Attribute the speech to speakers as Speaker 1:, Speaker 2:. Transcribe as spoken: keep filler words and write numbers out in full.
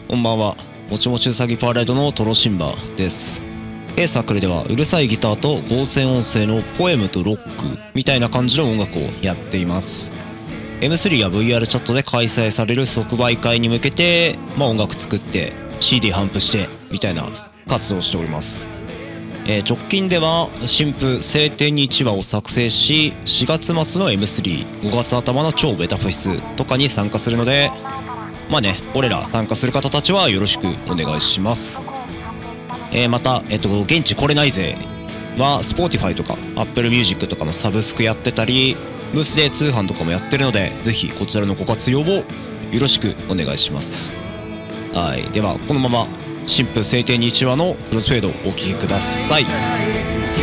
Speaker 1: こんばんは。もちもちうさぎパレードのトロシンバです。A サークルではうるさいギターと合成音声のポエムとロックみたいな感じの音楽をやっています。エムスリー や ブイアール チャットで開催される即売会に向けて、まあ音楽作って シーディー 頒布してみたいな活動をしております。えー、直近では新譜晴天にいちわを作成し、しがつ末の エムスリー、ごがつ頭の超ベタフェスとかに参加するので、まあね、俺ら参加する方たちはよろしくお願いします。えー、また、えっと、現地来れないぜは Spotify とか Apple Music とかのサブスクやってたり、ブースで通販とかもやってるので、ぜひこちらのご活用をよろしくお願いします。はい。では、このまま新婦晴天にいちわのクロスフェードをお聴きください。